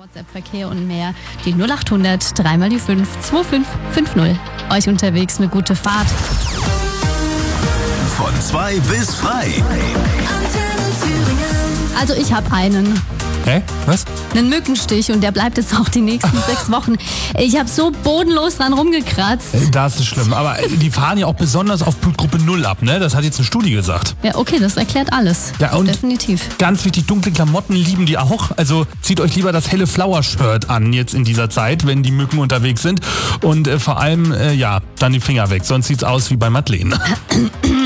WhatsApp-Verkehr und mehr. Die 0800 3 mal die 5 2550. Euch unterwegs eine gute Fahrt. Von 2 bis frei. Also ich habe einen. Hä? Was? Einen Mückenstich und der bleibt jetzt auch die nächsten 6 Wochen. Ich habe so bodenlos dran rumgekratzt. Das ist schlimm. Aber die fahren ja auch besonders auf Blutgruppe 0 ab, ne? Das hat jetzt eine Studie gesagt. Ja, okay, das erklärt alles. Ja, und definitiv. Ganz wichtig, dunkle Klamotten lieben die auch. Also zieht euch lieber das helle Flower-Shirt an jetzt in dieser Zeit, wenn die Mücken unterwegs sind. Und vor allem, dann die Finger weg. Sonst sieht's aus wie bei Madeleine.